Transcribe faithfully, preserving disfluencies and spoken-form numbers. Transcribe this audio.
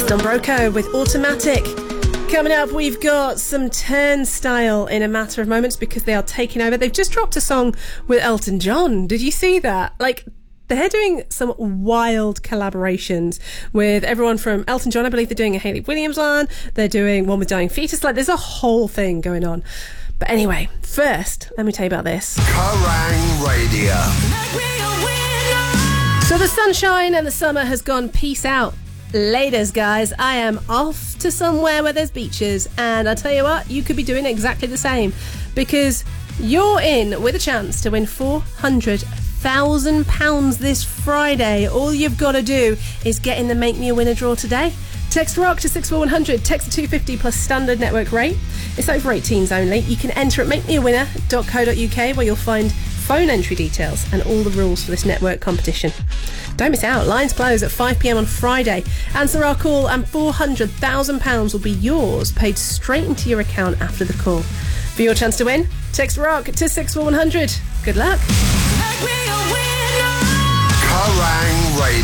Don Broco with Automatic. Coming up, we've got some Turnstile in a matter of moments because they are taking over. They've just dropped a song with Elton John. Did you see that? Like, they're doing some wild collaborations with everyone from Elton John. I believe they're doing a Hayley Williams one. They're doing one with Dying Fetus. Like, there's a whole thing going on. But anyway, first, let me tell you about this. Kerrang Radio. So the sunshine and the summer has gone peace out. Laters, guys, I am off to somewhere where there's beaches, and I'll tell you what, you could be doing exactly the same, because you're in with a chance to win four hundred thousand pounds this Friday. All you've got to do is get in the Make Me a Winner draw today. Text ROCK to six four one hundred, text two fifty plus standard network rate. It's over eighteens only. You can enter at make me a winner dot co dot uk, where you'll find phone entry details and all the rules for this network competition. Don't miss out. Lines close at five p m on Friday. Answer our call and four hundred thousand pounds will be yours, paid straight into your account after the call. For your chance to win, text ROCK to six four one hundred. Good luck. Kerrang Radio.